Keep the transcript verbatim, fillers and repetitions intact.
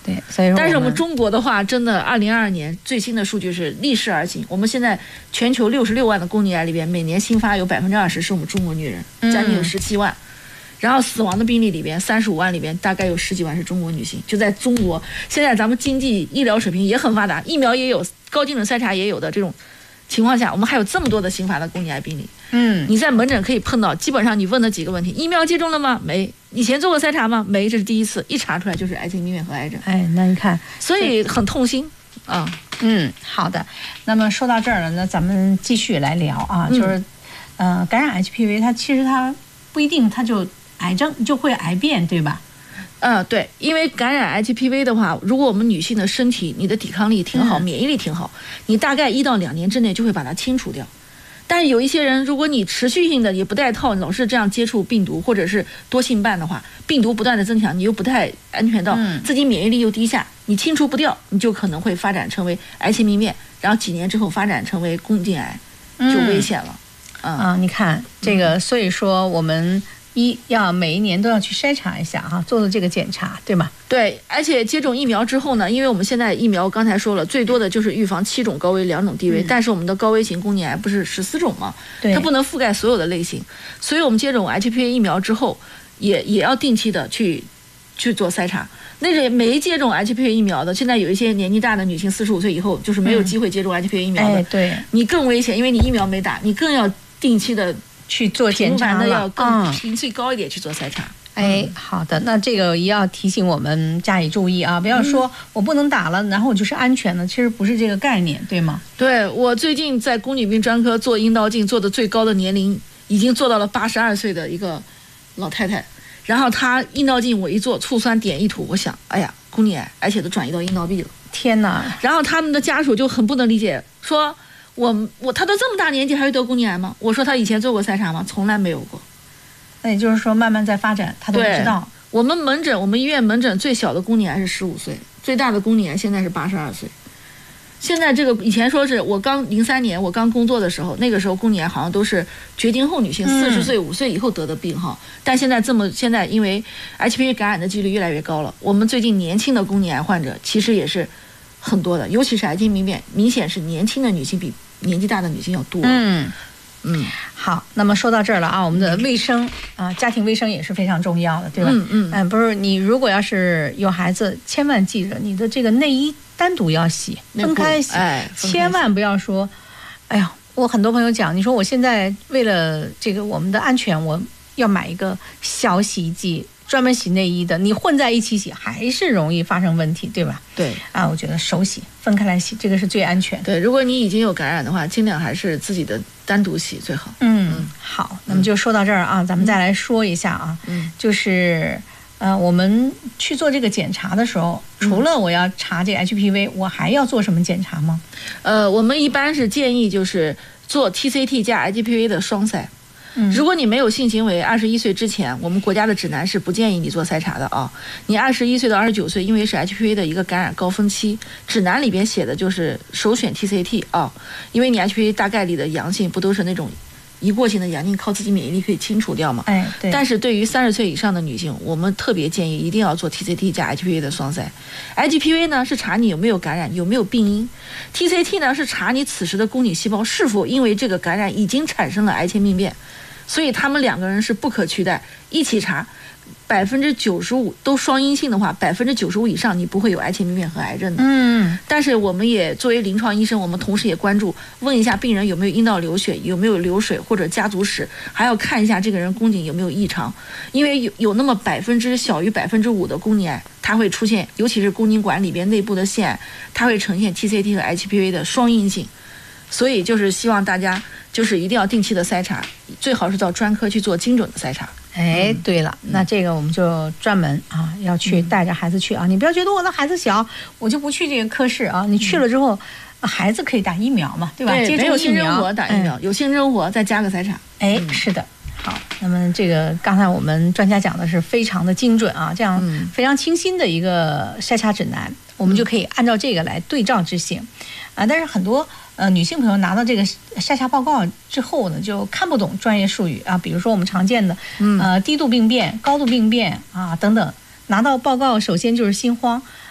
对，所以说， 但是我们中国的话，真的，二零二二年最新的数据是逆势而行。我们现在全球六十六万的宫颈癌里边，每年新发有百分之二十是我们中国女人，将近有十七万。嗯，然后死亡的病例里边，三十五万里边大概有十几万是中国女性。就在中国，现在咱们经济医疗水平也很发达，疫苗也有，高精准筛查也有的这种情况下，我们还有这么多的新发的宫颈癌病例。 嗯， 你在门诊可以碰到，基本上你问的几个问题：疫苗接种了吗？没。以前做过筛查吗？没。这是第一次，一查出来就是癌前病变和癌症。 哎，那你看， 所以很痛心啊。 嗯，好的。那么说到这儿了，那咱们继续来聊啊，就是，嗯、呃，感染 H P V， 它其实它不一定它就癌症就会癌变，对吧？ 嗯，对，因为感染 H P V 的话，如果我们女性的身体你的抵抗力挺好，嗯、免疫力挺好，你大概一到两年之内就会把它清除掉。但是有一些人，如果你持续性的也不带套，老是这样接触病毒，或者是多性伴的话，病毒不断的增强，你又不太安全到，自己免疫力又低下，你清除不掉，你就可能会发展成为癌前病变，然后几年之后发展成为宫颈癌，就危险了。 嗯、啊，你看这个，所以说我们一要每一年都要去筛查一下哈、啊，做做这个检查，对吗？ 对，而且接种疫苗之后呢，因为我们现在疫苗刚才说了，最多的就是预防七种高危、两种低危，嗯、但是我们的高危型宫颈癌不是十四种吗？ 对， 它不能覆盖所有的类型，所以我们接种 H P V 疫苗之后，也也要定期的去去做筛查。那个没接种 H P V 疫苗的，现在有一些年纪大的女性，四十五岁以后就是没有机会接种 H P V 疫苗的， 嗯哎、对， 你更危险，因为你疫苗没打，你更要定期的去做检查了， 频繁的要更频次高一点去做筛查。 哎，好的，那这个也要提醒我们加以注意啊，不要说我不能打了，然后我就是安全的，其实不是这个概念，对吗？ 对，我最近在宫颈病专科做阴道镜，做的最高的年龄已经做到了八十二岁的一个老太太，然后她阴道镜我一做，醋酸碘一吐，我想，哎呀，宫颈癌，而且都转移到阴道壁了， 天哪！ 然后他们的家属就很不能理解，说我我她都这么大年纪还会得宫颈癌吗？我说她以前做过筛查吗？从来没有过。 那也就是说，慢慢在发展，他都不知道。 我们门诊，我们医院门诊最小的宫颈癌是十五岁，最大的宫颈癌现在是八十二岁。现在这个以前说是我刚零三年我刚工作的时候，那个时候宫颈癌好像都是绝经后女性四十岁五岁以后得的病哈、嗯，但现在这么现在因为 H P V 感染的几率越来越高了，我们最近年轻的宫颈癌患者其实也是很多的，尤其是癌前病变，明显是年轻的女性比年纪大的女性要多。 嗯。 嗯， 好，那么说到这儿了啊，我们的卫生啊，家庭卫生也是非常重要的，对吧？ 嗯嗯嗯，不是，你如果要是有孩子，千万记着你的这个内衣单独要洗，分开洗， 哎， 千万不要说，哎呀，我很多朋友讲，你说我现在为了这个我们的安全，我要买一个小洗衣机。专门洗内衣的，你混在一起洗还是容易发生问题，对吧？ 对啊，我觉得手洗分开来洗，这个是最安全的。 对，如果你已经有感染的话，尽量还是自己的单独洗最好。 嗯，嗯好，那么就说到这儿啊，嗯、咱们再来说一下啊， 嗯， 就是呃，我们去做这个检查的时候，除了我要查这个 H P V，、嗯、我还要做什么检查吗？ 呃，我们一般是建议就是做 T C T 加 H P V 的双筛。如果你没有性行为，二十一岁之前，我们国家的指南是不建议你做筛查的啊。你二十一岁到二十九岁，因为是 H P V 的一个感染高峰期，指南里边写的就是首选 T C T 啊，因为你 H P V 大概率的阳性不都是那种一过性的阳性，靠自己免疫力可以清除掉嘛？ 哎，对。 但是对于三十岁以上的女性，我们特别建议一定要做 T C T 加 H P V 的双筛。H P V 呢是查你有没有感染，有没有病因 ；T C T 呢是查你此时的宫颈细胞是否因为这个感染已经产生了癌前病变。所以他们两个人是不可取代，一起查，百分之九十五都双阴性的话，百分之九十五以上你不会有癌前病变和癌症的。 嗯。 但是我们也作为临床医生，我们同时也关注，问一下病人有没有阴道流血，有没有流水或者家族史，还要看一下这个人宫颈有没有异常，因为有有那么百分之小于百分之五的宫颈癌，它会出现，尤其是宫颈管里边内部的腺癌，它会呈现 T C T 和 H P V 的双阴性。所以就是希望大家就是一定要定期的筛查，最好是到专科去做精准的筛查。 哎，对了，嗯、那这个我们就专门啊要去带着孩子去啊，你不要觉得我的孩子小，我就不去这个科室啊。你去了之后，嗯、孩子可以打疫苗嘛，对吧？ 对， 接种疫苗， 没有性生活打疫苗，嗯、有性生活再加个筛查。 哎，嗯、是的。好，那么这个刚才我们专家讲的是非常的精准啊，这样非常清新的一个筛查指南，嗯、我们就可以按照这个来对照执行啊。但是很多呃女性朋友拿到这个筛查报告之后呢，就看不懂专业术语啊，比如说我们常见的呃低度病变、高度病变啊等等，拿到报告首先就是心慌